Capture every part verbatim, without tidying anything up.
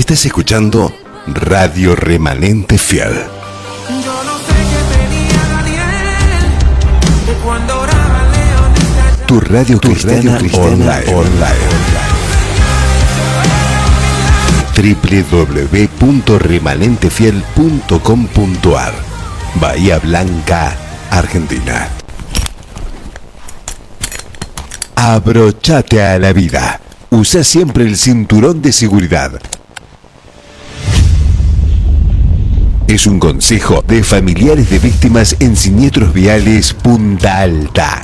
Estás escuchando Radio Remanente Fiel. Yo no sé qué tenía Daniel de cuando oraba León. Tu radio tu cristiana, radio cristiana online. online. doble u doble u doble u punto remanente fiel punto com punto a r Bahía Blanca, Argentina. Abrochate a la vida. Usa siempre el cinturón de seguridad. Es un consejo de familiares de víctimas en siniestros viales Punta Alta.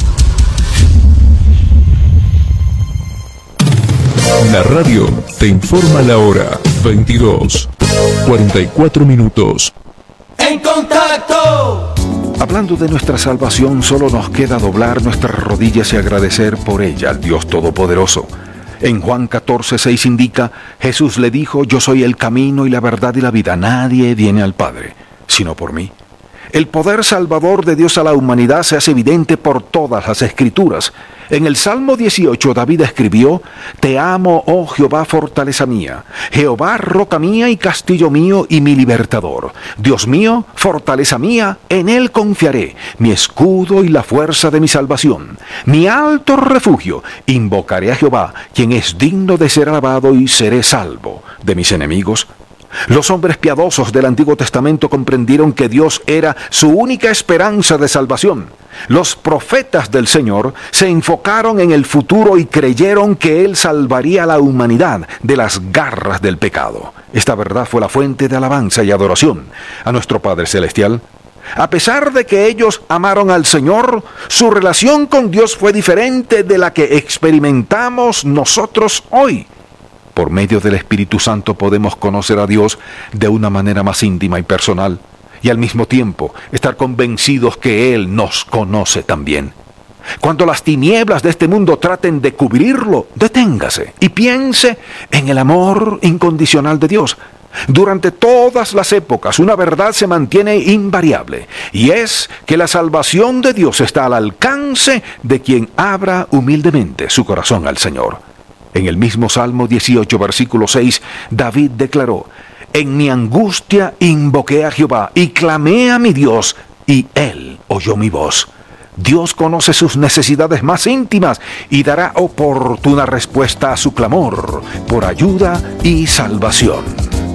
La radio te informa la hora. veintidós, cuarenta y cuatro minutos. ¡En contacto! Hablando de nuestra salvación, solo nos queda doblar nuestras rodillas y agradecer por ella al Dios Todopoderoso. En Juan catorce seis indica, Jesús le dijo, yo soy el camino y la verdad y la vida. Nadie viene al Padre, sino por mí. El poder salvador de Dios a la humanidad se hace evidente por todas las Escrituras. En el Salmo dieciocho, David escribió, Te amo, oh Jehová, fortaleza mía, Jehová, roca mía y castillo mío y mi libertador. Dios mío, fortaleza mía, en él confiaré, mi escudo y la fuerza de mi salvación, mi alto refugio. Invocaré a Jehová, quien es digno de ser alabado, y seré salvo de mis enemigos. Los hombres piadosos del Antiguo Testamento comprendieron que Dios era su única esperanza de salvación. Los profetas del Señor se enfocaron en el futuro y creyeron que Él salvaría a la humanidad de las garras del pecado. Esta verdad fue la fuente de alabanza y adoración a nuestro Padre Celestial. A pesar de que ellos amaron al Señor, su relación con Dios fue diferente de la que experimentamos nosotros hoy. Por medio del Espíritu Santo podemos conocer a Dios de una manera más íntima y personal, y al mismo tiempo estar convencidos que Él nos conoce también. Cuando las tinieblas de este mundo traten de cubrirlo, deténgase y piense en el amor incondicional de Dios. Durante todas las épocas una verdad se mantiene invariable, y es que la salvación de Dios está al alcance de quien abra humildemente su corazón al Señor. En el mismo Salmo dieciocho, versículo seis, David declaró, En mi angustia invoqué a Jehová y clamé a mi Dios, y Él oyó mi voz. Dios conoce sus necesidades más íntimas y dará oportuna respuesta a su clamor por ayuda y salvación.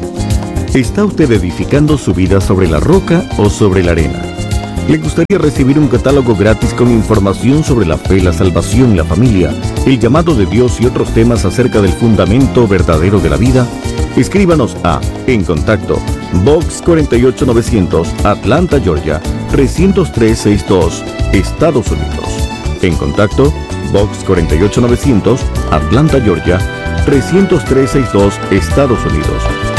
¿Está usted edificando su vida sobre la roca o sobre la arena? ¿Le gustaría recibir un catálogo gratis con información sobre la fe, la salvación, la familia, el llamado de Dios y otros temas acerca del fundamento verdadero de la vida? Escríbanos a En Contacto, Box cuarenta y ocho novecientos, Atlanta, Georgia, trescientos tres sesenta y dos, Estados Unidos. En Contacto, Box cuarenta y ocho novecientos, Atlanta, Georgia, trescientos tres sesenta y dos, Estados Unidos.